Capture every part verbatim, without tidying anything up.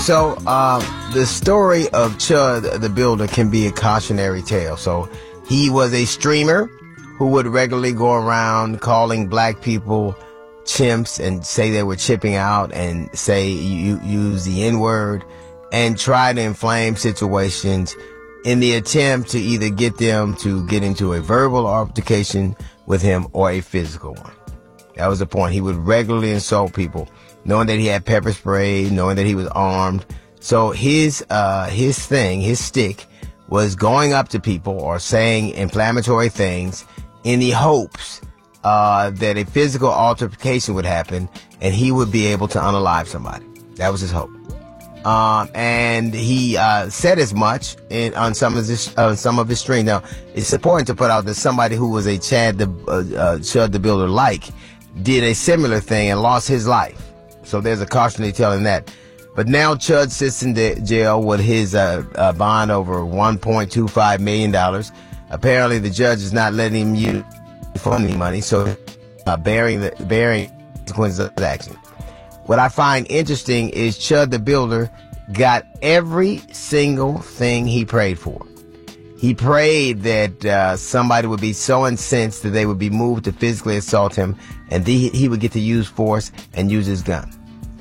So, um, the story of Chud the Builder can be a cautionary tale. So, he was a streamer who would regularly go around calling black people chimps and say they were chipping out and say you use the N-word and try to inflame situations in the attempt to either get them to get into a verbal altercation with him or a physical one. That was the point. He would regularly insult people, knowing that he had pepper spray, knowing that he was armed. So his uh his thing, his stick, was going up to people or saying inflammatory things in the hopes uh that a physical altercation would happen and he would be able to unalive somebody. That was his hope. Um, and he uh, said as much in, on some of his uh, some of his stream. Now, it's important to put out that somebody who was a Chad the uh, uh, Chud the Builder like did a similar thing and lost his life. So there's a cautionary tale in that. But now Chud sits in the jail with his uh, uh, bond over one point two five million dollars. Apparently, the judge is not letting him use funding money, so uh, bearing the bearing consequences of the action. What I find interesting is Chud the Builder got every single thing he prayed for. He prayed that uh, somebody would be so incensed that they would be moved to physically assault him, and the, he would get to use force and use his gun.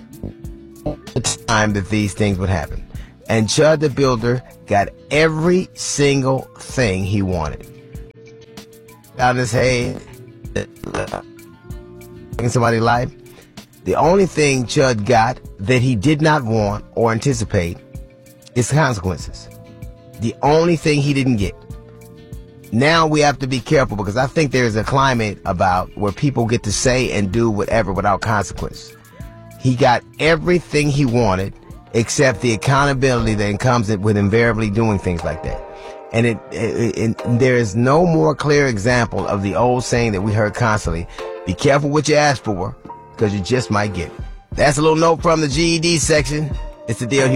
The time that these things would happen. And Chud the Builder got every single thing he wanted. Down his head, uh, taking somebody's life. The only thing Chud got that he did not want or anticipate is consequences. The only thing he didn't get. Now we have to be careful because I think there's a climate about where people get to say and do whatever without consequence. He got everything he wanted except the accountability that comes with invariably doing things like that. And it, it, it, there is no more clear example of the old saying that we heard constantly, be careful what you ask for, because you just might get it. That's a little note from the G E D section. It's the deal.